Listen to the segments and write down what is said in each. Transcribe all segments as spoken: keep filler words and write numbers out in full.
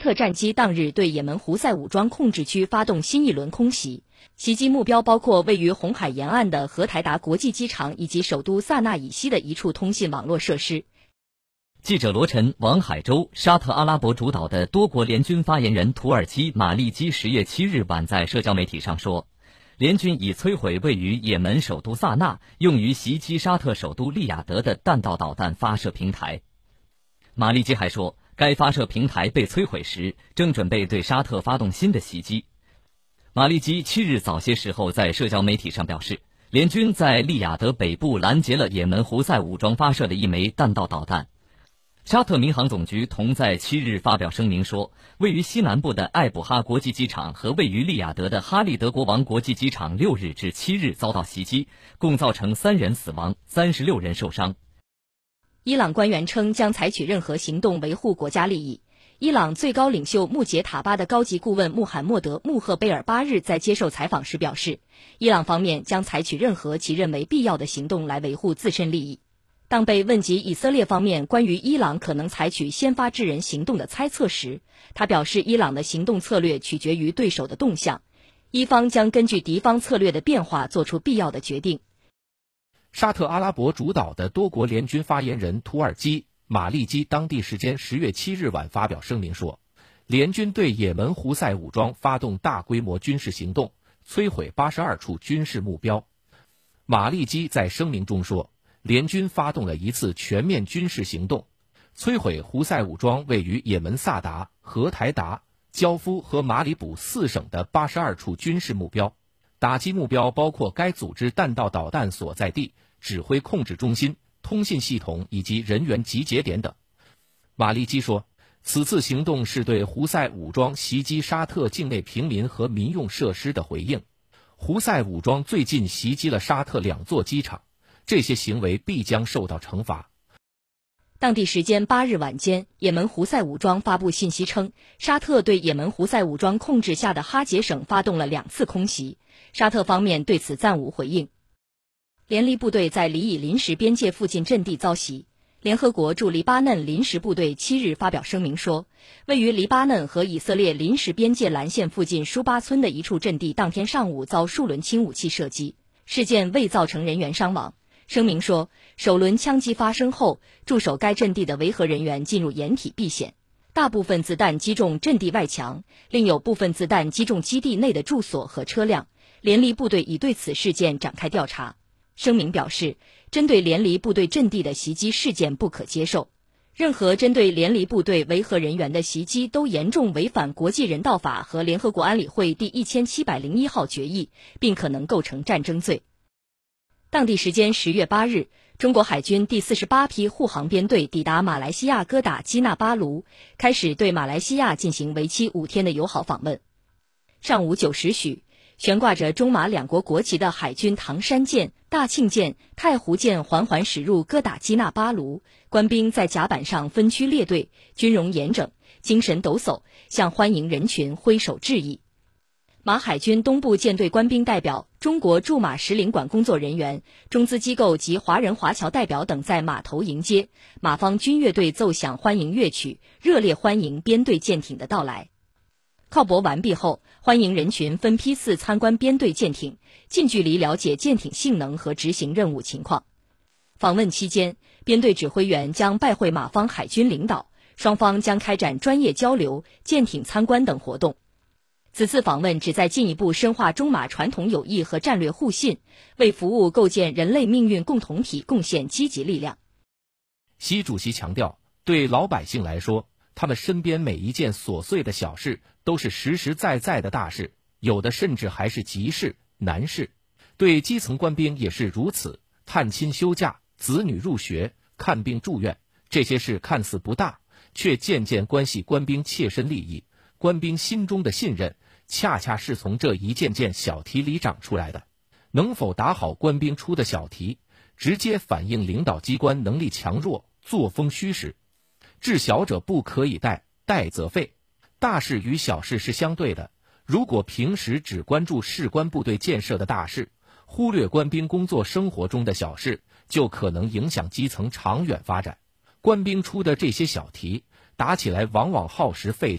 特战机当日对也门胡塞武装控制区发动新一轮空袭，袭击目标包括位于红海沿岸的荷台达国际机场以及首都萨那以西的一处通信网络设施。 记者罗晨、王海洲，沙特阿拉伯主导的多国联军发言人土耳其马利基十月七日晚在社交媒体上说，联军已摧毁位于也门首都萨那用于袭击沙特首都利雅得的弹道导弹发射平台。马利基还说，该发射平台被摧毁时正准备对沙特发动新的袭击。马利基七日早些时候在社交媒体上表示，联军在利雅得北部拦截了也门胡塞武装发射的一枚弹道导弹。沙特民航总局同在七日发表声明说，位于西南部的艾卜哈国际机场和位于利雅得的哈利德国王国际机场六日至七日遭到袭击，共造成三人死亡，三十六人受伤。 伊朗官员称将采取任何行动维护国家利益。伊朗最高领袖穆杰塔巴的高级顾问穆罕默德·穆赫贝尔八日在接受采访时表示，伊朗方面将采取任何其认为必要的行动来维护自身利益。当被问及以色列方面关于伊朗可能采取先发制人行动的猜测时，他表示伊朗的行动策略取决于对手的动向，伊方将根据敌方策略的变化做出必要的决定。 沙特阿拉伯主导的多国联军发言人土耳其马利基当地时间十月七日晚发表声明说，联军对也门胡塞武装发动大规模军事行动，摧毁八十二处军事目标。马利基在声明中说，联军发动了一次全面军事行动，摧毁胡塞武装位于也门萨达、荷台达、焦夫和马里卜四省的八十二处军事目标，打击目标包括该组织弹道导弹所在地、指挥控制中心、通信系统以及人员集结点等。马利基说，此次行动是对胡塞武装袭击沙特境内平民和民用设施的回应。胡塞武装最近袭击了沙特两座机场，这些行为必将受到惩罚。 当地时间八日晚间，也门胡塞武装发布信息称，沙特对也门胡塞武装控制下的哈杰省发动了两次空袭，沙特方面对此暂无回应。联黎部队在黎以临时边界附近阵地遭袭，联合国驻黎巴嫩临时部队七日发表声明说，位于黎巴嫩和以色列临时边界蓝线附近舒巴村的一处阵地当天上午遭数轮轻武器射击，事件未造成人员伤亡。声明说，首轮枪击发生后，驻守该阵地的维和人员进入掩体避险，大部分子弹击中阵地外墙，另有部分子弹击中基地内的住所和车辆。联黎部队已对此事件展开调查。声明表示，针对联黎部队阵地的袭击事件不可接受，任何针对联黎部队维和人员的袭击都严重违反国际人道法和联合国安理会第一千七百零一号决议，并可能构成战争罪。当地时间十月八日，中国海军第四十八批护航编队抵达马来西亚哥打基纳巴卢，开始对马来西亚进行为期五天的友好访问。上午九时许，悬挂着中马两国国旗的海军唐山舰、大庆舰、太湖舰缓缓驶入哥打基纳巴卢，官兵在甲板上分区列队，军容严整，精神抖擞，向欢迎人群挥手致意。马海军东部舰队官兵代表、中国驻马使领馆工作人员、中资机构及华人华侨代表等在码头迎接，马方军乐队奏响欢迎乐曲，热烈欢迎编队舰艇的到来。靠泊完毕后，欢迎人群分批次参观编队舰艇，近距离了解舰艇性能和执行任务情况。访问期间，编队指挥员将拜会马方海军领导，双方将开展专业交流、舰艇参观等活动。此次访问旨在进一步深化中马传统友谊和战略互信，为服务构建人类命运共同体贡献积极力量。 习主席强调，对老百姓来说，他们身边每一件琐碎的小事都是实实在在的大事，有的甚至还是急事、难事。对基层官兵也是如此，探亲休假、子女入学、看病住院，这些事看似不大，却渐渐关系官兵切身利益，官兵心中的信任恰恰是从这一件件小题里长出来的。能否打好官兵出的小题，直接反映领导机关能力强弱、作风虚实。治小者不可以怠，怠则废。大事与小事是相对的，如果平时只关注士官部队建设的大事，忽略官兵工作生活中的小事，就可能影响基层长远发展。官兵出的这些小题，打起来往往耗时费力，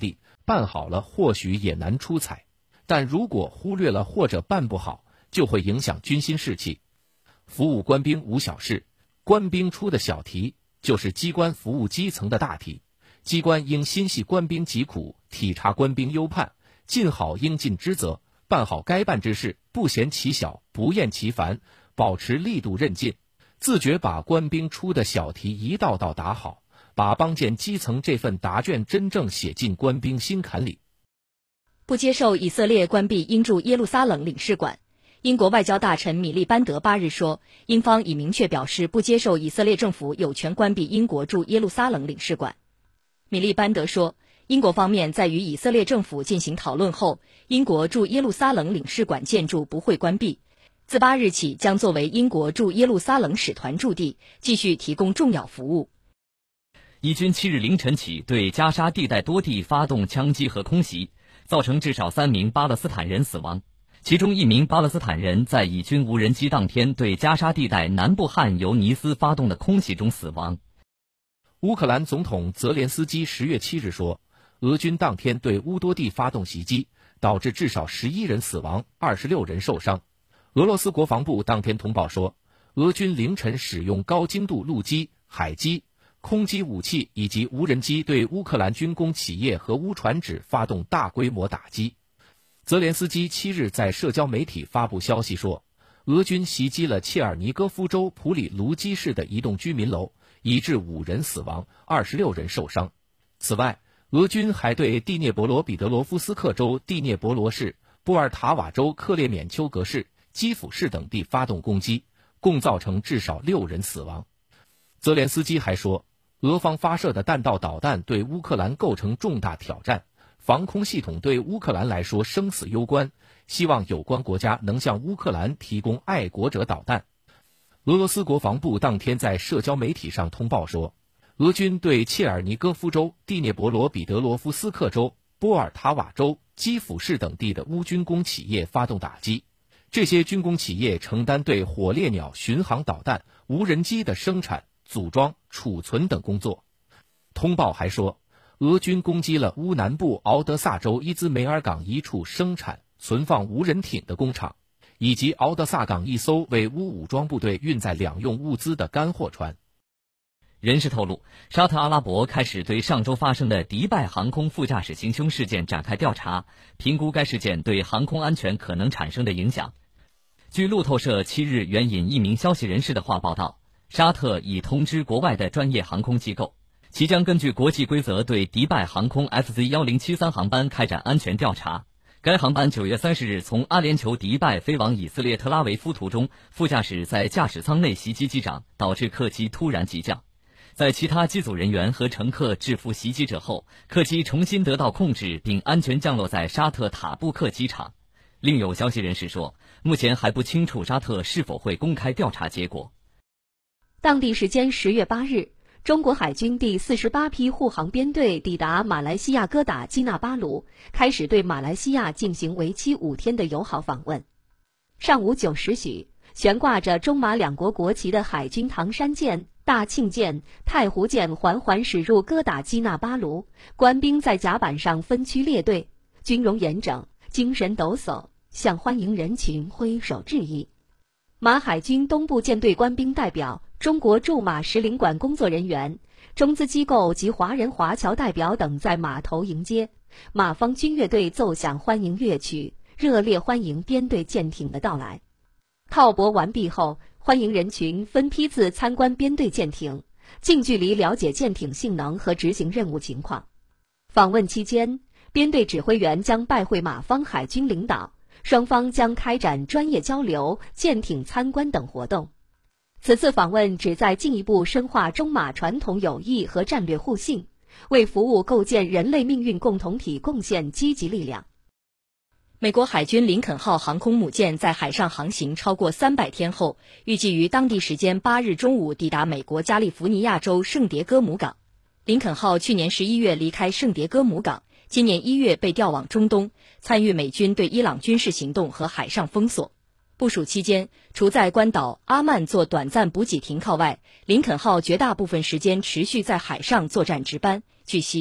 办好了或许也难出彩，但如果忽略了或者办不好，就会影响军心士气。服务官兵无小事，官兵出的小题就是机关服务基层的大题。机关应心系官兵疾苦，体察官兵忧盼，尽好应尽之责，办好该办之事，不嫌其小，不厌其烦，保持力度韧劲，自觉把官兵出的小题一道道答好，把帮建基层这份答卷真正写进官兵心坎里。 不接受以色列关闭英驻耶路撒冷领事馆。英国外交大臣米利班德八日说，英方已明确表示不接受以色列政府有权关闭英国驻耶路撒冷领事馆。米利班德说，英国方面在与以色列政府进行讨论后，英国驻耶路撒冷领事馆建筑不会关闭，自八日起将作为英国驻耶路撒冷使团驻地，继续提供重要服务。 以军七日凌晨起对加沙地带多地发动枪击和空袭，造成至少三名巴勒斯坦人死亡，其中一名巴勒斯坦人在以军无人机当天对加沙地带南部汉尤尼斯发动的空袭中死亡。 乌克兰总统泽连斯基十月七日说，俄军当天对乌多地发动袭击，导致至少十一人死亡，二十六人受伤。俄罗斯国防部当天通报说，俄军凌晨使用高精度陆基、海基、空基武器以及无人机对乌克兰军工企业和乌船只发动大规模打击。泽连斯基七日在社交媒体发布消息说，俄军袭击了切尔尼戈夫州普里卢基市的一栋居民楼，以致五人死亡，二十六人受伤。此外，俄军还对第聂伯罗彼得罗夫斯克州第聂伯罗市、波尔塔瓦州克列缅丘格市、基辅市等地发动攻击，共造成至少六人死亡。泽连斯基还说，俄方发射的弹道导弹对乌克兰构成重大挑战，防空系统对乌克兰来说生死攸关，希望有关国家能向乌克兰提供爱国者导弹。俄罗斯国防部当天在社交媒体上通报说，俄军对切尔尼戈夫州、第聂伯罗彼得罗夫斯克州、波尔塔瓦州、基辅市等地的乌军工企业发动打击，这些军工企业承担对火烈鸟巡航导弹、无人机的生产、组装、储存等工作。通报还说，俄军攻击了乌南部敖德萨州伊兹梅尔港一处生产、存放无人艇的工厂，以及敖德萨港一艘为乌武装部队运载两用物资的干货船。 人士透露，沙特阿拉伯开始对上周发生的迪拜航空副驾驶行凶事件展开调查，评估该事件对航空安全可能产生的影响。据路透社七日援引一名消息人士的话报道，沙特已通知国外的专业航空机构，其将根据国际规则对迪拜航空 F Z 一零七三 航班开展安全调查。该航班九月三十日从阿联酋迪拜飞往以色列特拉维夫途中，副驾驶在驾驶舱内袭击机长，导致客机突然急降。在其他机组人员和乘客制服袭击者后，客机重新得到控制并安全降落在沙特塔布克机场。另有消息人士说，目前还不清楚沙特是否会公开调查结果。 当地时间十月八日，中国海军第四十八批护航编队抵达马来西亚哥打基纳巴鲁，开始对马来西亚进行为期五天的友好访问。上午九时许，悬挂着中马两国国旗的海军唐山舰、大庆舰、太湖舰缓缓驶入哥打基纳巴鲁，官兵在甲板上分区列队，军容严整，精神抖擞，向欢迎人群挥手致意。马海军东部舰队官兵代表、中国驻马使领馆工作人员、中资机构及华人华侨代表等在码头迎接，马方军乐队奏响欢迎乐曲，热烈欢迎编队舰艇的到来。靠泊完毕后，欢迎人群分批次参观编队舰艇，近距离了解舰艇性能和执行任务情况。访问期间，编队指挥员将拜会马方海军领导，双方将开展专业交流、舰艇参观等活动。此次访问旨在进一步深化中马传统友谊和战略互信，为服务构建人类命运共同体贡献积极力量。 美国海军林肯号航空母舰在海上航行超过三百天后，预计于当地时间八日中午抵达美国加利福尼亚州圣迭戈姆港。林肯号去年十一月离开圣迭戈姆港，今年一月被调往中东，参与美军对伊朗军事行动和海上封锁。部署期间，除在关岛阿曼做短暂补给停靠外，林肯号绝大部分时间持续在海上作战值班。据悉，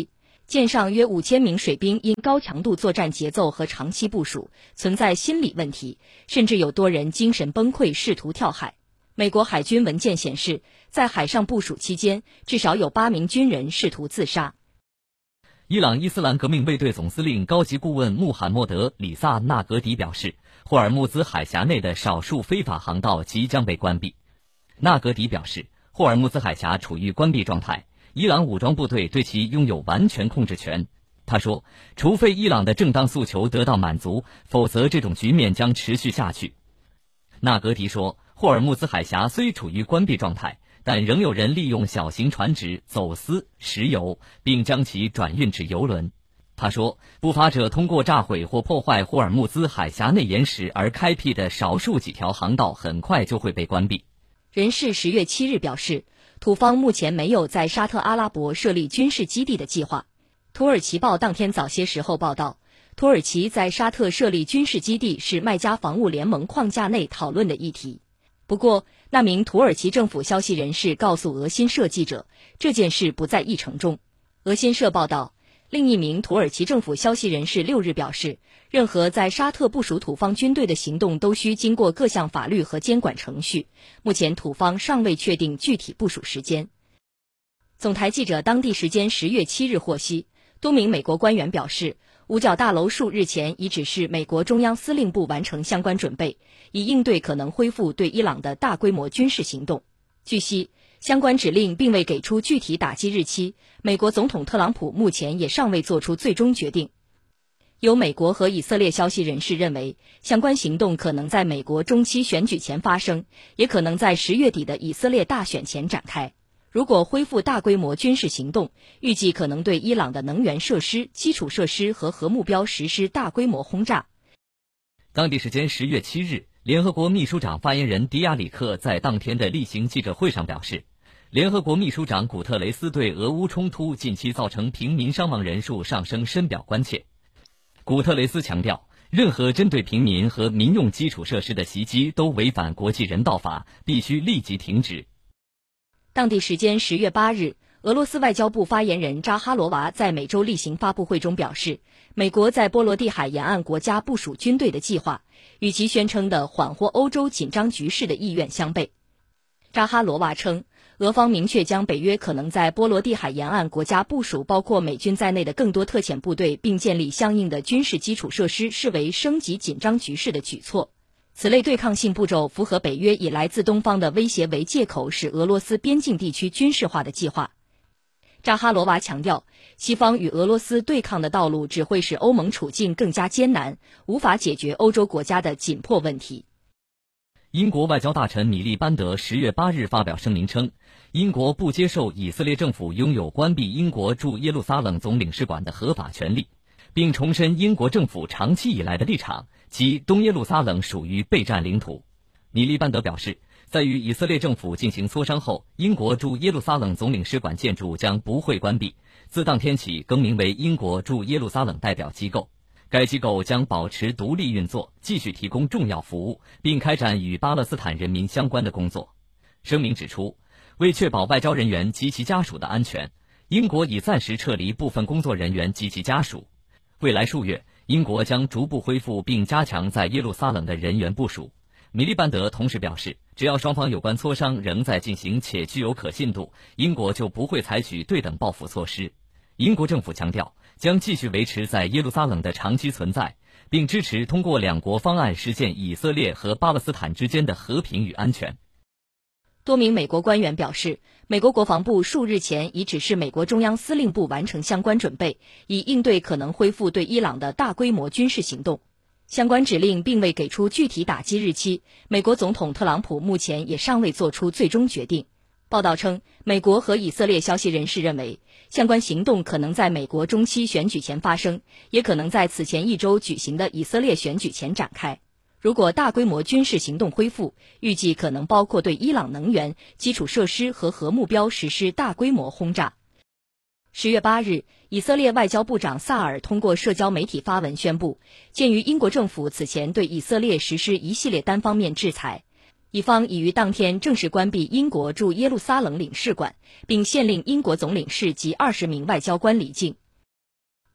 舰上约五千名水兵因高强度作战节奏和长期部署，存在心理问题，甚至有多人精神崩溃，试图跳海。美国海军文件显示，在海上部署期间，至少有八名军人试图自杀。 伊朗伊斯兰革命卫队总司令高级顾问穆罕默德·里萨纳格迪表示，霍尔木兹海峡内的少数非法航道即将被关闭。纳格迪表示，霍尔木兹海峡处于关闭状态，伊朗武装部队对其拥有完全控制权。他说，除非伊朗的正当诉求得到满足，否则这种局面将持续下去。纳格迪说，霍尔木兹海峡虽处于关闭状态，但仍有人利用小型船只走私石油，并将其转运至油轮。他说，不法者通过炸毁或破坏霍尔木兹海峡内岩石而开辟的少数几条航道很快就会被关闭。 人士十月七日表示，土方目前没有在沙特阿拉伯设立军事基地的计划。土耳其报当天早些时候报道，土耳其在沙特设立军事基地是麦加防务联盟框架内讨论的议题。不过，那名土耳其政府消息人士告诉俄新社记者，这件事不在议程中。俄新社报道，另一名土耳其政府消息人士六日表示，任何在沙特部署土方军队的行动都需经过各项法律和监管程序。目前土方尚未确定具体部署时间。总台记者当地时间十月七日获悉，多名美国官员表示，五角大楼数日前已指示美国中央司令部完成相关准备，以应对可能恢复对伊朗的大规模军事行动。据悉，相关指令并未给出具体打击日期，美国总统特朗普目前也尚未做出最终决定。有美国和以色列消息人士认为，相关行动可能在美国中期选举前发生，也可能在十月底的以色列大选前展开。如果恢复大规模军事行动，预计可能对伊朗的能源设施、基础设施和核目标实施大规模轰炸。 当地时间十月七日，联合国秘书长发言人迪亚里克在当天的例行记者会上表示，联合国秘书长古特雷斯对俄乌冲突近期造成平民伤亡人数上升深表关切。古特雷斯强调，任何针对平民和民用基础设施的袭击都违反国际人道法，必须立即停止。 当地时间十月八日，俄罗斯外交部发言人扎哈罗娃在每周例行发布会中表示，美国在波罗的海沿岸国家部署军队的计划，与其宣称的缓和欧洲紧张局势的意愿相悖。扎哈罗娃称，俄方明确将北约可能在波罗的海沿岸国家部署包括美军在内的更多特遣部队，并建立相应的军事基础设施，视为升级紧张局势的举措。此类对抗性步骤符合北约以来自东方的威胁为借口使俄罗斯边境地区军事化的计划。扎哈罗娃强调，西方与俄罗斯对抗的道路只会使欧盟处境更加艰难，无法解决欧洲国家的紧迫问题。 英国外交大臣米利班德十月八日发表声明称，英国不接受以色列政府拥有关闭英国驻耶路撒冷总领事馆的合法权利，并重申英国政府长期以来的立场，即东耶路撒冷属于备战领土。米利班德表示，在与以色列政府进行磋商后，英国驻耶路撒冷总领事馆建筑将不会关闭，自当天起更名为英国驻耶路撒冷代表机构。该机构将保持独立运作，继续提供重要服务，并开展与巴勒斯坦人民相关的工作。声明指出，为确保外交人员及其家属的安全，英国已暂时撤离部分工作人员及其家属。未来数月，英国将逐步恢复并加强在耶路撒冷的人员部署。米利班德同时表示，只要双方有关磋商仍在进行且具有可信度，英国就不会采取对等报复措施。英国政府强调，将继续维持在耶路撒冷的长期存在，并支持通过两国方案实现以色列和巴勒斯坦之间的和平与安全。 多名美国官员表示，美国国防部数日前已指示美国中央司令部完成相关准备，以应对可能恢复对伊朗的大规模军事行动。相关指令并未给出具体打击日期，美国总统特朗普目前也尚未做出最终决定。报道称，美国和以色列消息人士认为，相关行动可能在美国中期选举前发生，也可能在此前一周举行的以色列选举前展开。如果大规模军事行动恢复，预计可能包括对伊朗能源、基础设施和核目标实施大规模轰炸。十月八日，以色列外交部长萨尔通过社交媒体发文宣布，鉴于英国政府此前对以色列实施一系列单方面制裁，以方已于当天正式关闭英国驻耶路撒冷领事馆，并限令英国总领事及二十名外交官离境。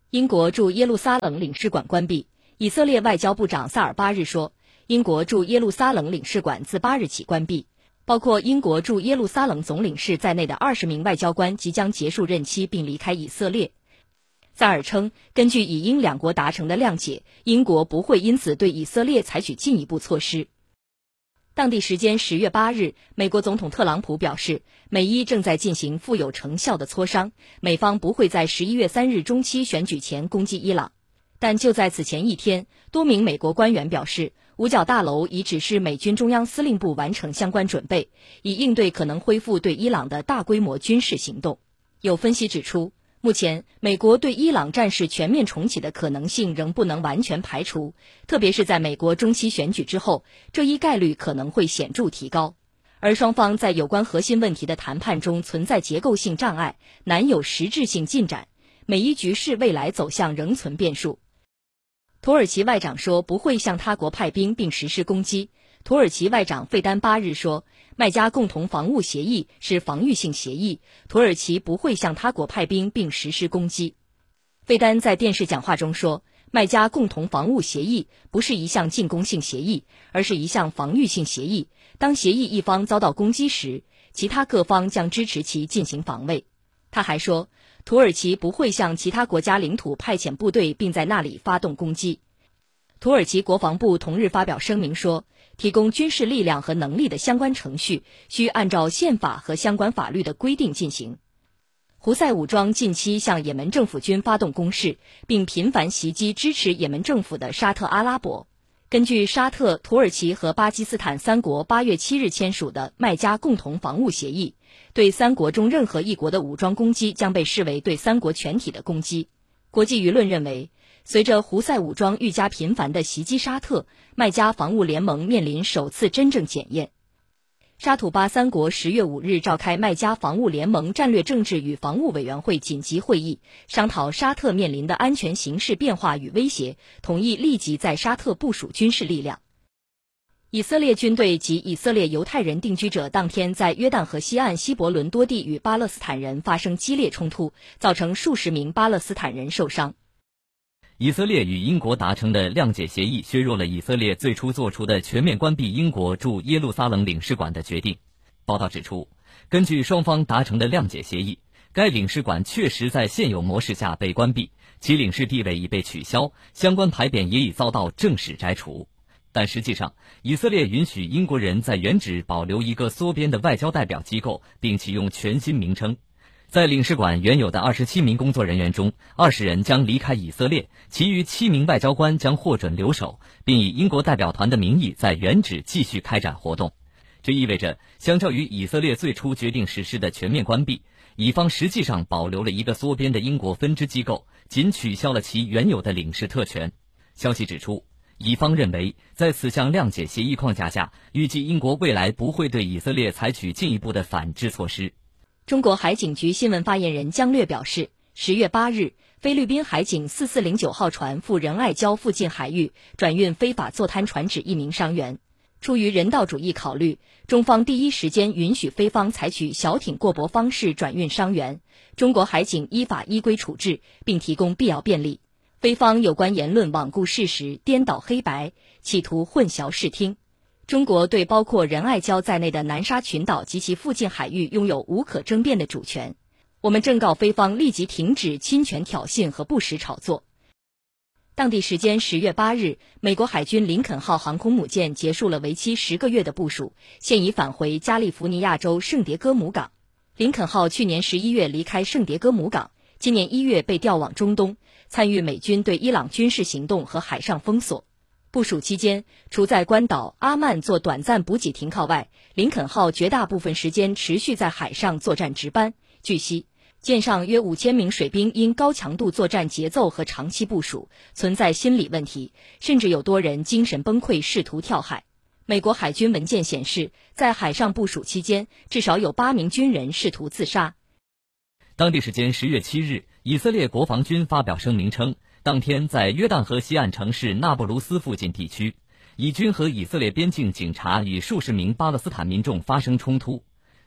英国驻耶路撒冷领事馆关闭。以色列外交部长萨尔巴日说，英国驻耶路撒冷领事馆自八日起关闭，包括英国驻耶路撒冷总领事在内的二十名外交官即将结束任期并离开以色列。萨尔称，根据以英两国达成的谅解，英国不会因此对以色列采取进一步措施。当地时间十月八日，美国总统特朗普表示，美伊正在进行富有成效的磋商，美方不会在十一月三日中期选举前攻击伊朗。但就在此前一天，多名美国官员表示，五角大楼已指示美军中央司令部完成相关准备，以应对可能恢复对伊朗的大规模军事行动。有分析指出，目前美国对伊朗战事全面重启的可能性仍不能完全排除，特别是在美国中期选举之后，这一概率可能会显著提高。而双方在有关核心问题的谈判中存在结构性障碍，难有实质性进展，美伊局势未来走向仍存变数。土耳其外长说不会向他国派兵并实施攻击。土耳其外长费丹八日说，麦加共同防务协议是防御性协议，土耳其不会向他国派兵并实施攻击。费丹在电视讲话中说，麦加共同防务协议不是一项进攻性协议，而是一项防御性协议。当协议一方遭到攻击时，其他各方将支持其进行防卫。他还说，土耳其不会向其他国家领土派遣部队并在那里发动攻击。土耳其国防部同日发表声明说，提供军事力量和能力的相关程序需按照宪法和相关法律的规定进行。胡塞武装近期向也门政府军发动攻势，并频繁袭击支持也门政府的沙特阿拉伯。根据沙特、土耳其和巴基斯坦三国八月七日签署的麦加共同防务协议，对三国中任何一国的武装攻击将被视为对三国全体的攻击。国际舆论认为，随着胡塞武装愈加频繁地袭击沙特，麦加防务联盟面临首次真正检验。沙土巴三国十月五日召开麦加防务联盟战略政治与防务委员会紧急会议，商讨沙特面临的安全形势变化与威胁，同意立即在沙特部署军事力量。以色列军队及以色列犹太人定居者当天在约旦河西岸希伯伦多地与巴勒斯坦人发生激烈冲突，造成数十名巴勒斯坦人受伤。 以色列与英国达成的谅解协议削弱了以色列最初做出的全面关闭英国驻耶路撒冷领事馆的决定。报道指出，根据双方达成的谅解协议，该领事馆确实在现有模式下被关闭，其领事地位已被取消，相关牌匾也已遭到正式摘除。但实际上，以色列允许英国人在原址保留一个缩编的外交代表机构，并启用全新名称。在领事馆原有的二十七名工作人员中，二十人将离开以色列，其余七名外交官将获准留守，并以英国代表团的名义在原址继续开展活动。这意味着，相较于以色列最初决定实施的全面关闭，以方实际上保留了一个缩编的英国分支机构，仅取消了其原有的领事特权。消息指出，以方认为，在此项谅解协议框架下，预计英国未来不会对以色列采取进一步的反制措施。 中国海警局新闻发言人姜略表示，十月八日，菲律宾海警四四零九号船赴仁爱礁附近海域转运非法坐滩船只一名伤员。出于人道主义考虑，中方第一时间允许菲方采取小艇过驳方式转运伤员，中国海警依法依规处置，并提供必要便利。菲方有关言论罔顾事实、颠倒黑白，企图混淆视听。中国对包括仁爱礁在内的南沙群岛及其附近海域拥有无可争辩的主权。我们正告菲方立即停止侵权挑衅和不实炒作。当地时间十月八日，美国海军林肯号航空母舰结束了为期十个月的部署，现已返回加利福尼亚州圣迭戈姆港。林肯号去年十一月离开圣迭戈姆港，今年一月被调往中东，参与美军对伊朗军事行动和海上封锁。部署期间，除在关岛阿曼做短暂补给停靠外，林肯号绝大部分时间持续在海上作战值班。据悉，舰上约五千名水兵因高强度作战节奏和长期部署，存在心理问题，甚至有多人精神崩溃，试图跳海。美国海军文件显示，在海上部署期间，至少有八名军人试图自杀。 当地时间十月七日，以色列国防军发表声明称，当天在约旦河西岸城市纳布卢斯附近地区，以军和以色列边境警察与数十名巴勒斯坦民众发生冲突。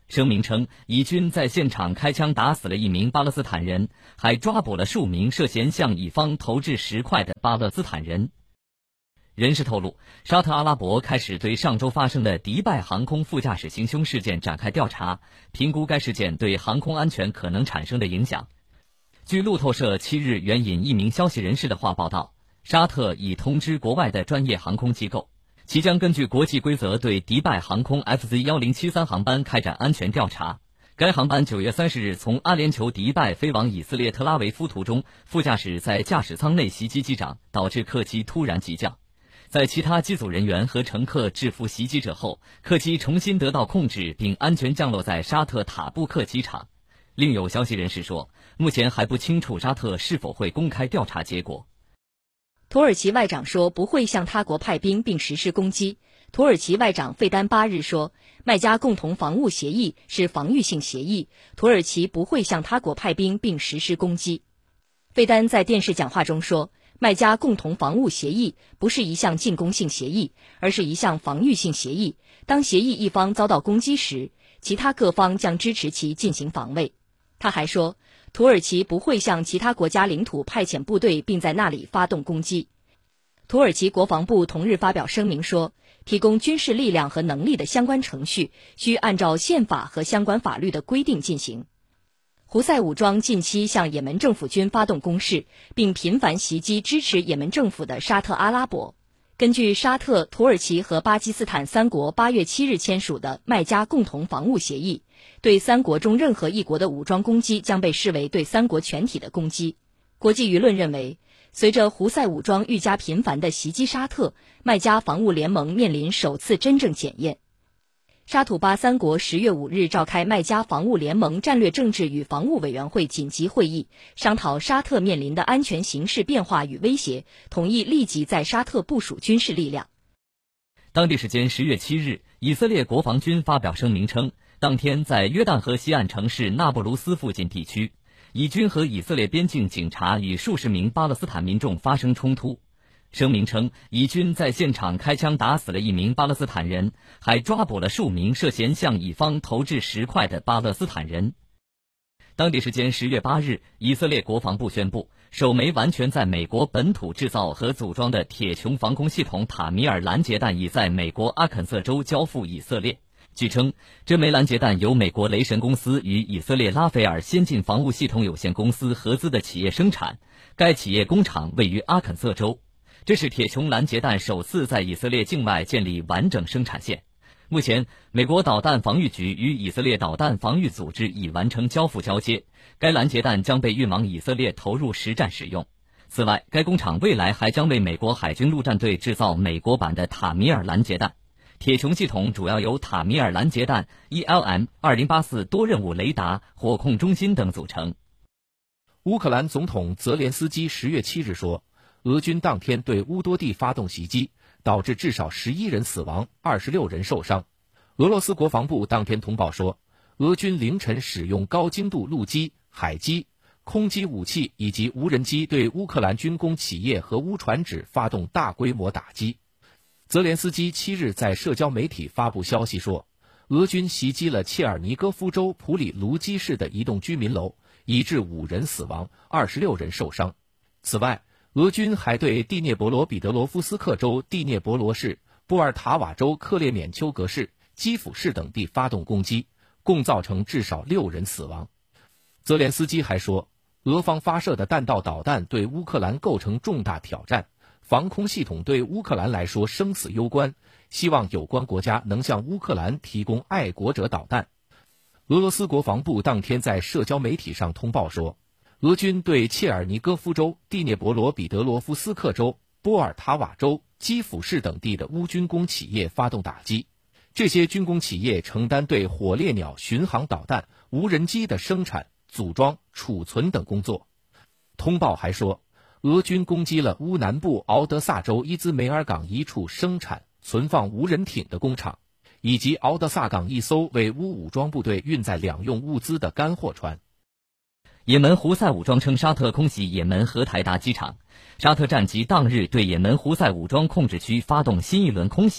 声明称，以军在现场开枪打死了一名巴勒斯坦人，还抓捕了数名涉嫌向以方投掷石块的巴勒斯坦人。人士透露，沙特阿拉伯开始对上周发生的迪拜航空副驾驶行凶事件展开调查，评估该事件对航空安全可能产生的影响。据路透社七日援引一名消息人士的话报道，沙特已通知国外的专业航空机构，其将根据国际规则对迪拜航空 F Z 一零七三 航班开展安全调查。该航班九月三十日从阿联酋迪拜飞往以色列特拉维夫途中，副驾驶在驾驶舱内袭击机长，导致客机突然急降。在其他机组人员和乘客制服袭击者后，客机重新得到控制并安全降落在沙特塔布克机场。另有消息人士说，目前还不清楚沙特是否会公开调查结果。 土耳其外长说不会向他国派兵并实施攻击。土耳其外长费丹八日说，麦加共同防务协议是防御性协议，土耳其不会向他国派兵并实施攻击。费丹在电视讲话中说，麦加共同防务协议不是一项进攻性协议，而是一项防御性协议。当协议一方遭到攻击时，其他各方将支持其进行防卫。他还说，土耳其不会向其他国家领土派遣部队并在那里发动攻击。土耳其国防部同日发表声明说，提供军事力量和能力的相关程序需按照宪法和相关法律的规定进行。胡塞武装近期向也门政府军发动攻势，并频繁袭击支持也门政府的沙特阿拉伯。根据沙特、土耳其和巴基斯坦三国八月七日签署的麦加共同防务协议，对三国中任何一国的武装攻击将被视为对三国全体的攻击。国际舆论认为，随着胡塞武装愈加频繁地袭击沙特，麦加防务联盟面临首次真正检验。沙土巴三国十月五日召开麦加防务联盟战略政治与防务委员会紧急会议，商讨沙特面临的安全形势变化与威胁，同意立即在沙特部署军事力量。 当地时间十月七日，以色列国防军发表声明称，当天在约旦河西岸城市纳布卢斯附近地区，以军和以色列边境警察与数十名巴勒斯坦民众发生冲突。声明称，以军在现场开枪打死了一名巴勒斯坦人，还抓捕了数名涉嫌向以方投掷石块的巴勒斯坦人。当地时间十月八日，以色列国防部宣布，首枚完全在美国本土制造和组装的铁穹防空系统塔米尔拦截弹已在美国阿肯色州交付以色列。据称，这枚拦截弹由美国雷神公司与以色列拉斐尔先进防务系统有限公司合资的企业生产，该企业工厂位于阿肯色州。这是铁穹拦截弹首次在以色列境外建立完整生产线。目前，美国导弹防御局与以色列导弹防御组织已完成交付交接，该拦截弹将被运往以色列投入实战使用。此外，该工厂未来还将为美国海军陆战队制造美国版的塔米尔拦截弹。铁穹系统主要由塔米尔拦截弹、E L M 二零八四多任务雷达、火控中心等组成。 乌克兰总统泽连斯基十月七日说，俄军当天对乌多地发动袭击，导致至少十一人死亡，二十六人受伤。俄罗斯国防部当天通报说，俄军凌晨使用高精度陆基、海基、空基武器以及无人机对乌克兰军工企业和乌船只发动大规模打击。泽连斯基七日在社交媒体发布消息说，俄军袭击了切尔尼戈夫州普里卢基市的一栋居民楼，已致五人死亡，二十六人受伤。此外，俄军还对第聂伯罗彼得罗夫斯克州第聂伯罗市、波尔塔瓦州克列缅丘格市、基辅市等地发动攻击，共造成至少六人死亡。泽连斯基还说，俄方发射的弹道导弹对乌克兰构成重大挑战，防空系统对乌克兰来说生死攸关，希望有关国家能向乌克兰提供爱国者导弹。俄罗斯国防部当天在社交媒体上通报说，俄军对切尔尼戈夫州、第聂伯罗彼得罗夫斯克州、波尔塔瓦州、基辅市等地的乌军工企业发动打击，这些军工企业承担对火烈鸟巡航导弹、无人机的生产、组装、储存等工作。通报还说，俄军攻击了乌南部敖德萨州伊兹梅尔港一处生产、存放无人艇的工厂，以及敖德萨港一艘为乌武装部队运载两用物资的干货船。 也门胡塞武装称沙特空袭也门荷台达机场，沙特战机当日对也门胡塞武装控制区发动新一轮空袭，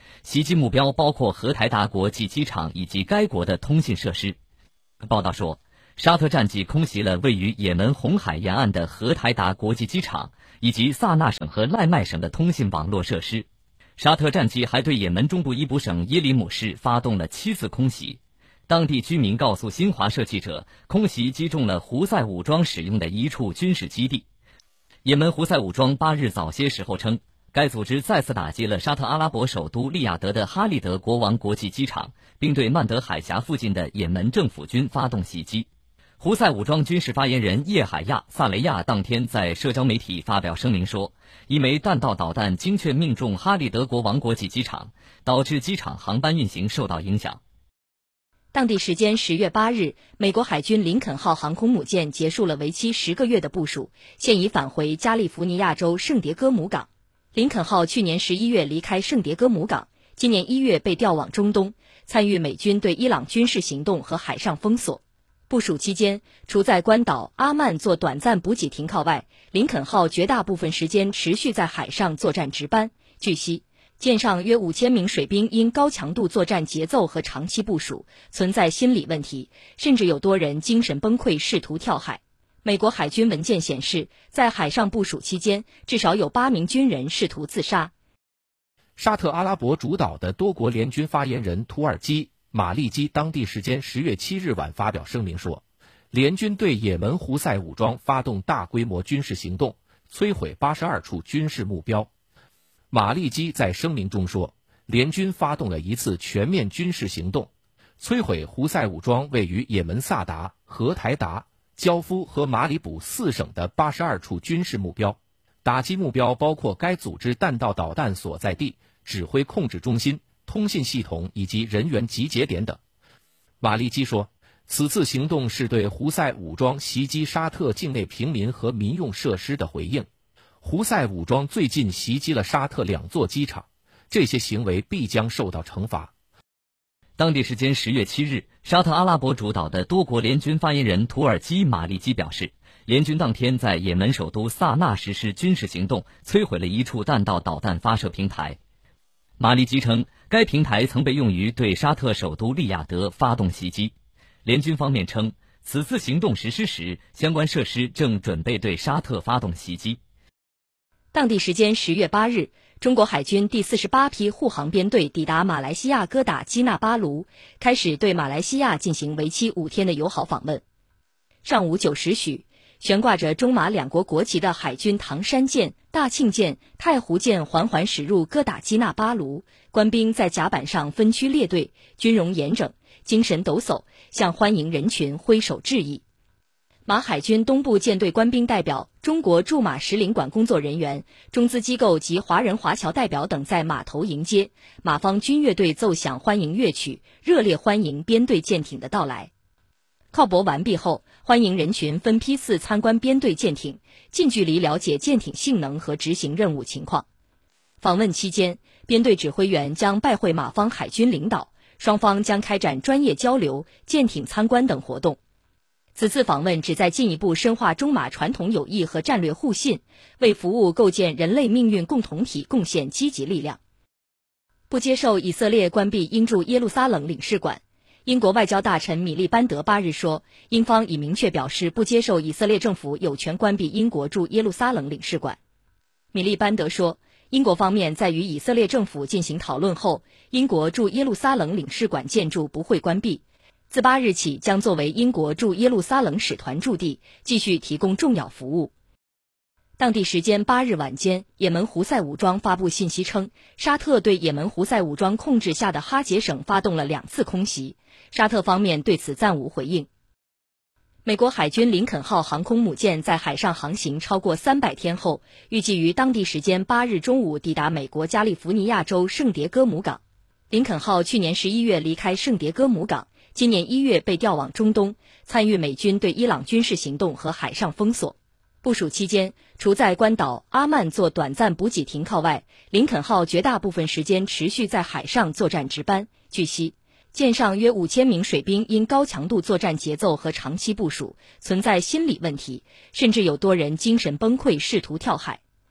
袭击目标包括荷台达国际机场以及该国的通信设施。报道说，沙特战机空袭了位于也门红海沿岸的荷台达国际机场以及萨那省和赖麦省的通信网络设施。沙特战机还对也门中部伊卜省耶里姆市发动了七次空袭。当地居民告诉新华社记者，空袭击中了胡塞武装使用的一处军事基地。也门胡塞武装八日早些时候称，该组织再次打击了沙特阿拉伯首都利雅得的哈利德国王国际机场，并对曼德海峡附近的也门政府军发动袭击。胡塞武装军事发言人叶海亚·萨雷亚当天在社交媒体发表声明说，一枚弹道导弹精确命中哈利德国王国际机场，导致机场航班运行受到影响。 当地时间十月八日，美国海军林肯号航空母舰结束了为期十个月的部署，现已返回加利福尼亚州圣迭戈姆港。林肯号去年十一月离开圣迭戈姆港，今年一月被调往中东，参与美军对伊朗军事行动和海上封锁。部署期间，除在关岛阿曼做短暂补给停靠外，林肯号绝大部分时间持续在海上作战值班。据悉，舰上约五千名水兵因高强度作战节奏和长期部署，存在心理问题，甚至有多人精神崩溃，试图跳海。美国海军文件显示，在海上部署期间，至少有八名军人试图自杀。 沙特阿拉伯主导的多国联军发言人土耳其马利基当地时间十月七日晚发表声明说，联军对也门胡塞武装发动大规模军事行动，摧毁八十二处军事目标。马利基在声明中说，联军发动了一次全面军事行动，摧毁胡塞武装位于也门萨达、荷台达、焦夫和马里卜四省的八十二处军事目标，打击目标包括该组织弹道导弹所在地、指挥控制中心、通信系统以及人员集结点等。马利基说，此次行动是对胡塞武装袭击沙特境内平民和民用设施的回应。胡塞武装最近袭击了沙特两座机场，这些行为必将受到惩罚。 当地时间十月七日，沙特阿拉伯主导的多国联军发言人土耳其马利基表示，联军当天在也门首都萨那实施军事行动，摧毁了一处弹道导弹发射平台。马利基称，该平台曾被用于对沙特首都利雅得发动袭击。联军方面称，此次行动实施时，相关设施正准备对沙特发动袭击。 当地时间十月八日，中国海军第四十八批护航编队抵达马来西亚哥打基纳巴卢，开始对马来西亚进行为期五天的友好访问。上午九时许，悬挂着中马两国国旗的海军唐山舰、大庆舰、太湖舰缓缓驶入哥打基纳巴卢，官兵在甲板上分区列队，军容严整，精神抖擞，向欢迎人群挥手致意。马海军东部舰队官兵代表、中国驻马使领馆工作人员、中资机构及华人华侨代表等在码头迎接，马方军乐队奏响欢迎乐曲，热烈欢迎编队舰艇的到来。靠泊完毕后，欢迎人群分批次参观编队舰艇，近距离了解舰艇性能和执行任务情况。访问期间，编队指挥员将拜会马方海军领导，双方将开展专业交流、舰艇参观等活动。此次访问旨在进一步深化中马传统友谊和战略互信，为服务构建人类命运共同体贡献积极力量。不接受以色列关闭英驻耶路撒冷领事馆，英国外交大臣米利班德八日说，英方已明确表示不接受以色列政府有权关闭英国驻耶路撒冷领事馆。米利班德说，英国方面在与以色列政府进行讨论后，英国驻耶路撒冷领事馆建筑不会关闭，自八日起将作为英国驻耶路撒冷使团驻地，继续提供重要服务。当地时间八日晚间，也门胡塞武装发布信息称，沙特对也门胡塞武装控制下的哈杰省发动了两次空袭，沙特方面对此暂无回应。美国海军林肯号航空母舰在海上航行超过三百天后，预计于当地时间八日中午抵达美国加利福尼亚州圣迭戈姆港。林肯号去年十一月离开圣迭戈姆港，今年一月被调往中东，参与美军对伊朗军事行动和海上封锁。部署期间，除在关岛阿曼做短暂补给停靠外，林肯号绝大部分时间持续在海上作战值班。据悉，舰上约五千名水兵因高强度作战节奏和长期部署，存在心理问题，甚至有多人精神崩溃，试图跳海。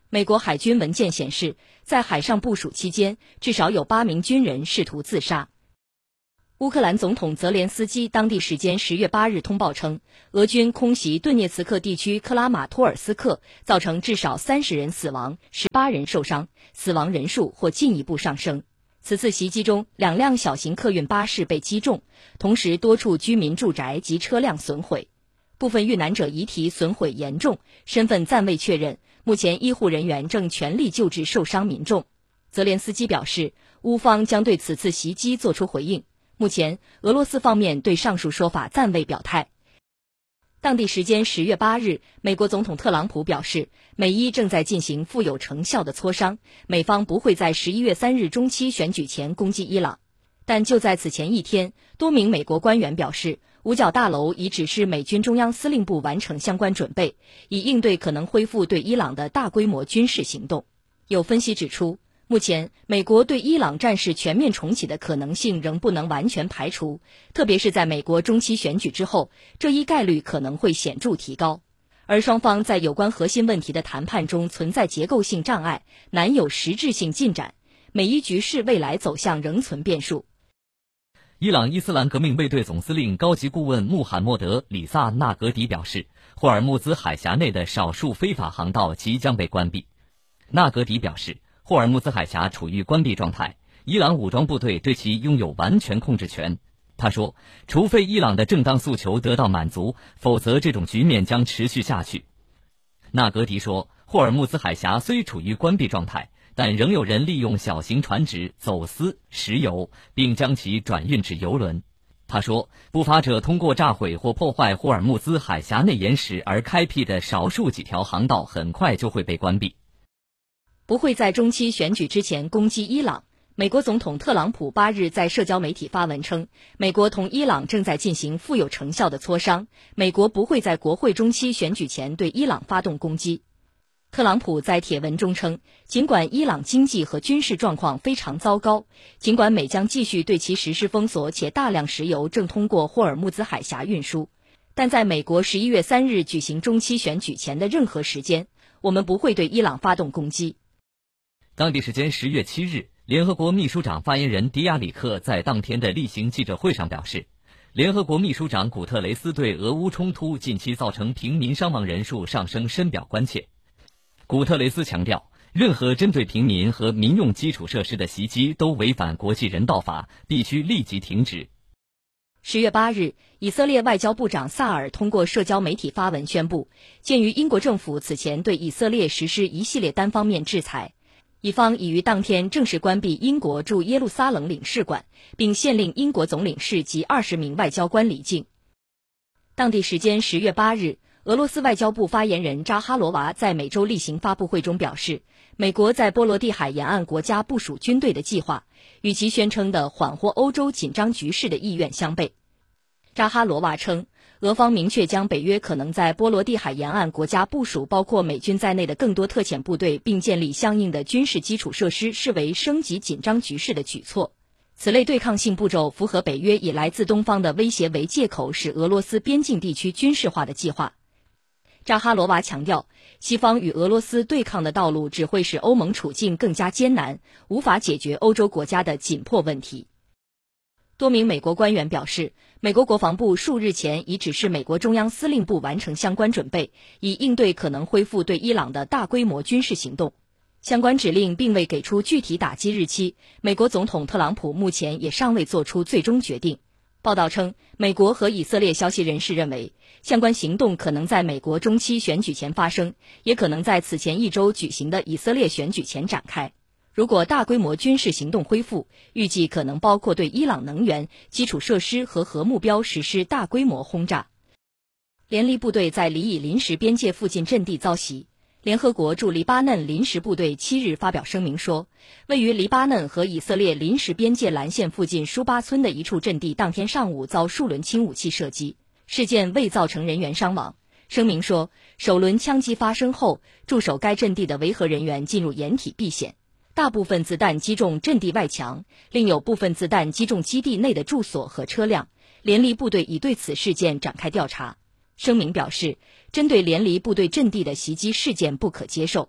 美国海军文件显示，在海上部署期间，至少有八名军人试图自杀。乌克兰总统泽连斯基当地时间十月八日通报称，俄军空袭顿涅茨克地区克拉马托尔斯克，造成至少三十人死亡，十八人受伤，死亡人数或进一步上升。此次袭击中，两辆小型客运巴士被击中，同时多处居民住宅及车辆损毁，部分遇难者遗体损毁严重，身份暂未确认。目前医护人员正全力救治受伤民众。泽连斯基表示，乌方将对此次袭击作出回应。目前，俄罗斯方面对上述说法暂未表态。当地时间十月八日，美国总统特朗普表示，美伊正在进行富有成效的磋商，美方不会在十一月三日中期选举前攻击伊朗。但就在此前一天，多名美国官员表示，五角大楼已指示美军中央司令部完成相关准备，以应对可能恢复对伊朗的大规模军事行动。有分析指出，目前美国对伊朗战事全面重启的可能性仍不能完全排除，特别是在美国中期选举之后，这一概率可能会显著提高。而双方在有关核心问题的谈判中存在结构性障碍，难有实质性进展，美伊局势未来走向仍存变数。 伊朗伊斯兰革命卫队总司令高级顾问穆罕默德·里萨纳格迪表示，霍尔木兹海峡内的少数非法航道即将被关闭。纳格迪表示，霍尔木兹海峡处于关闭状态，伊朗武装部队对其拥有完全控制权。他说，除非伊朗的正当诉求得到满足，否则这种局面将持续下去。纳格迪说，霍尔木兹海峡虽处于关闭状态，但仍有人利用小型船只走私石油，并将其转运至油轮。他说，不法者通过炸毁或破坏霍尔木兹海峡内岩石而开辟的少数几条航道很快就会被关闭。 不会在中期选举之前攻击伊朗。美国总统特朗普八日在社交媒体发文称，美国同伊朗正在进行富有成效的磋商，美国不会在国会中期选举前对伊朗发动攻击。特朗普在帖文中称，尽管伊朗经济和军事状况非常糟糕，尽管美将继续对其实施封锁，且大量石油正通过霍尔木兹海峡运输，但在美国十一月三日举行中期选举前的任何时间，我们不会对伊朗发动攻击。 当地时间十月七日，联合国秘书长发言人迪亚里克在当天的例行记者会上表示，联合国秘书长古特雷斯对俄乌冲突近期造成平民伤亡人数上升深表关切。古特雷斯强调，任何针对平民和民用基础设施的袭击都违反国际人道法，必须立即停止。 十月八日，以色列外交部长萨尔通过社交媒体发文宣布，鉴于英国政府此前对以色列实施一系列单方面制裁，以方已于当天正式关闭英国驻耶路撒冷领事馆，并限令英国总领事及二十名外交官离境。当地时间十月八日，俄罗斯外交部发言人扎哈罗娃在每周例行发布会中表示，美国在波罗的海沿岸国家部署军队的计划，与其宣称的缓和欧洲紧张局势的意愿相悖。扎哈罗娃称，俄方明确将北约可能在波罗的海沿岸国家部署包括美军在内的更多特遣部队，并建立相应的军事基础设施，视为升级紧张局势的举措。此类对抗性步骤符合北约以来自东方的威胁为借口使俄罗斯边境地区军事化的计划。扎哈罗娃强调，西方与俄罗斯对抗的道路只会使欧盟处境更加艰难，无法解决欧洲国家的紧迫问题。多名美国官员表示，美国国防部数日前已指示美国中央司令部完成相关准备，以应对可能恢复对伊朗的大规模军事行动。相关指令并未给出具体打击日期，美国总统特朗普目前也尚未做出最终决定。报道称，美国和以色列消息人士认为，相关行动可能在美国中期选举前发生，也可能在此前一周举行的以色列选举前展开。如果大规模军事行动恢复，预计可能包括对伊朗能源、基础设施和核目标实施大规模轰炸。联黎部队在黎以临时边界附近阵地遭袭。联合国驻黎巴嫩临时部队七日发表声明说，位于黎巴嫩和以色列临时边界蓝线附近舒巴村的一处阵地当天上午遭数轮轻武器射击，事件未造成人员伤亡。声明说，首轮枪击发生后，驻守该阵地的维和人员进入掩体避险，大部分子弹击中阵地外墙，另有部分子弹击中基地内的住所和车辆。联黎部队已对此事件展开调查。声明表示，针对联黎部队阵地的袭击事件不可接受。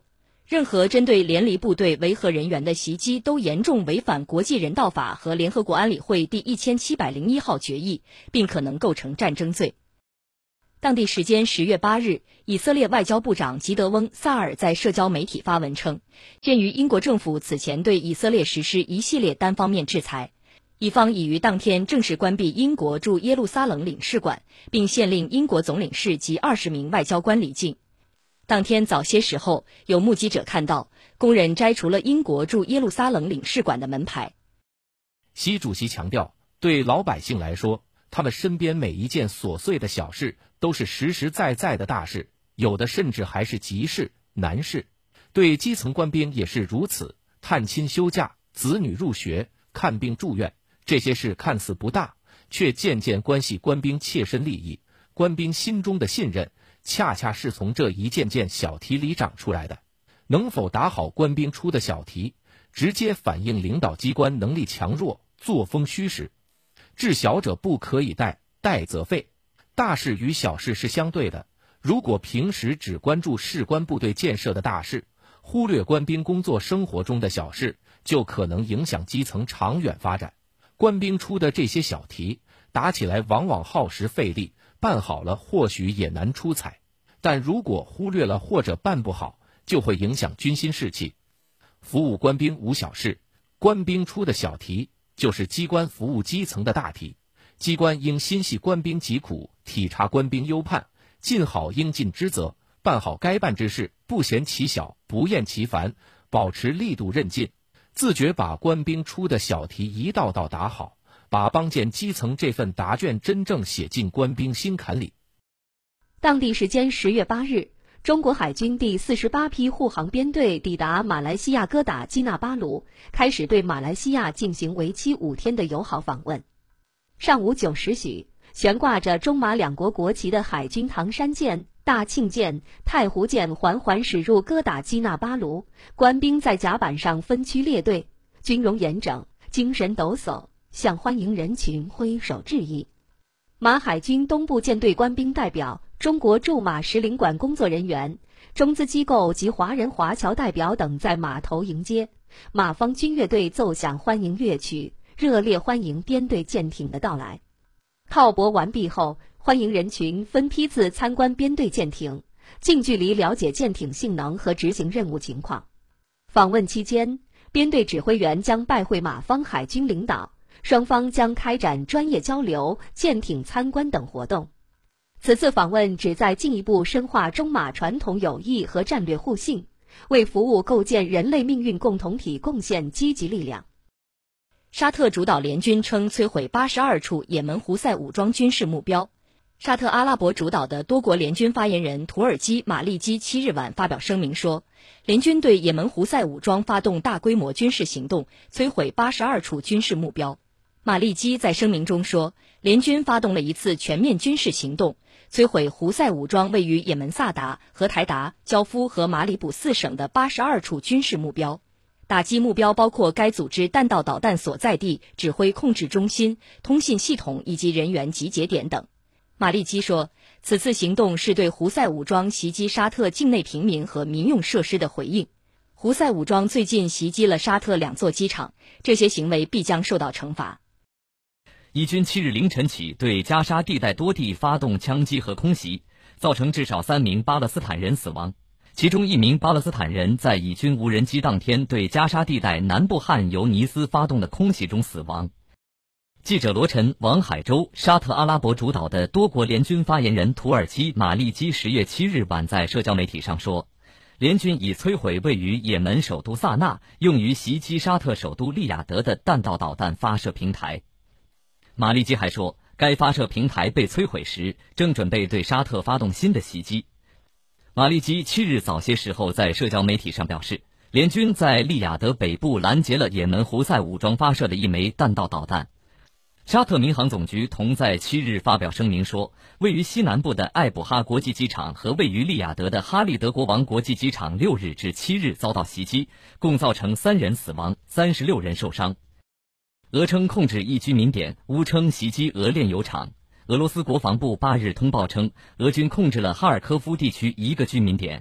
任何针对联黎部队维和人员的袭击都严重违反国际人道法和联合国安理会第一千七百零一号决议，并可能构成战争罪。当地时间十月八日，以色列外交部长吉德翁·萨尔在社交媒体发文称，鉴于英国政府此前对以色列实施一系列单方面制裁，以方已于当天正式关闭英国驻耶路撒冷领事馆，并限令英国总领事及二十名外交官离境。当天早些时候，有目击者看到工人摘除了英国驻耶路撒冷领事馆的门牌。 习主席强调，对老百姓来说，他们身边每一件琐碎的小事都是实实在在的大事，有的甚至还是急事、难事。对基层官兵也是如此，探亲休假、子女入学、看病住院，这些事看似不大，却渐渐关系官兵切身利益。官兵心中的信任，恰恰是从这一件件小题里长出来的。能否打好官兵出的小题，直接反映领导机关能力强弱、作风虚实。治小者不可以怠，怠则废。大事与小事是相对的，如果平时只关注士官部队建设的大事，忽略官兵工作生活中的小事，就可能影响基层长远发展。官兵出的这些小题，打起来往往耗时费力，办好了或许也难出彩，但如果忽略了或者办不好，就会影响军心士气。服务官兵无小事，官兵出的小题就是机关服务基层的大题。机关应心系官兵疾苦，体察官兵忧盼，尽好应尽之责，办好该办之事，不嫌其小，不厌其烦，保持力度韧劲，自觉把官兵出的小题一道道打好，把帮建基层这份答卷真正写进官兵心坎里。 当地时间十月八日，中国海军第四十八批护航编队抵达马来西亚哥打基纳巴鲁，开始对马来西亚进行为期五天的友好访问。上午九时许，悬挂着中马两国国旗的海军唐山舰、大庆舰、太湖舰缓缓驶入哥打基纳巴鲁，官兵在甲板上分区列队，军容严整，精神抖擞，向欢迎人群挥手致意。马海军东部舰队官兵代表、中国驻马使领馆工作人员、中资机构及华人华侨代表等在码头迎接，马方军乐队奏响欢迎乐曲，热烈欢迎编队舰艇的到来。靠泊完毕后，欢迎人群分批次参观编队舰艇，近距离了解舰艇性能和执行任务情况。访问期间，编队指挥员将拜会马方海军领导，双方将开展专业交流、舰艇参观等活动。此次访问旨在进一步深化中马传统友谊和战略互信，为服务构建人类命运共同体贡献积极力量。 沙特主导联军称摧毁八十二处也门胡塞武装军事目标。沙特阿拉伯主导的多国联军发言人土耳其马利基七日晚发表声明说，联军对也门胡塞武装发动大规模军事行动，摧毁八十二处军事目标。马利基在声明中说，联军发动了一次全面军事行动，摧毁胡塞武装位于也门萨达、和台达、焦夫和马里卜四省的八十二处军事目标。打击目标包括该组织弹道导弹所在地、指挥控制中心、通信系统以及人员集结点等。马利基说，此次行动是对胡塞武装袭击沙特境内平民和民用设施的回应。胡塞武装最近袭击了沙特两座机场，这些行为必将受到惩罚。 以军七日凌晨起对加沙地带多地发动枪击和空袭，造成至少三名巴勒斯坦人死亡。其中一名巴勒斯坦人在以军无人机当天对加沙地带南部汉尤尼斯发动的空袭中死亡。记者罗晨、王海洲，沙特阿拉伯主导的多国联军发言人土耳其马利基十月七日晚在社交媒体上说，联军已摧毁位于也门首都萨那用于袭击沙特首都利雅得的弹道导弹发射平台。马利基还说，该发射平台被摧毁时正准备对沙特发动新的袭击。马利基七日早些时候在社交媒体上表示，联军在利雅得北部拦截了也门胡塞武装发射的一枚弹道导弹。沙特民航总局同在七日发表声明说，位于西南部的艾卜哈国际机场和位于利雅得的哈利德国王国际机场六日至七日遭到袭击，共造成三人死亡，三十六人受伤。俄称控制一居民点，乌称袭击俄炼油厂。俄罗斯国防部八日通报称，俄军控制了哈尔科夫地区一个居民点。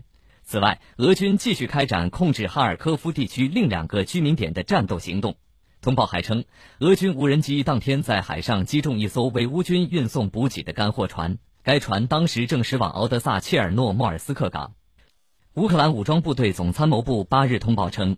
此外，俄军继续开展控制哈尔科夫地区另两个居民点的战斗行动。通报还称，俄军无人机当天在海上击中一艘为乌军运送补给的干货船，该船当时正驶往敖德萨切尔诺莫尔斯克港。乌克兰武装部队总参谋部八日通报称，